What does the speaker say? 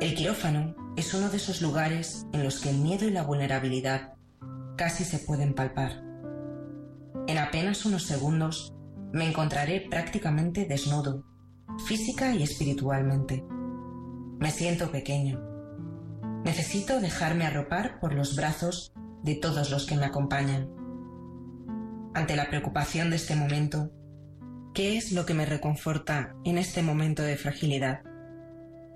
El quirófano es uno de esos lugares en los que el miedo y la vulnerabilidad casi se pueden palpar. En apenas unos segundos me encontraré prácticamente desnudo, física y espiritualmente. Me siento pequeño. Necesito dejarme arropar por los brazos de todos los que me acompañan. Ante la preocupación de este momento, ¿qué es lo que me reconforta en este momento de fragilidad?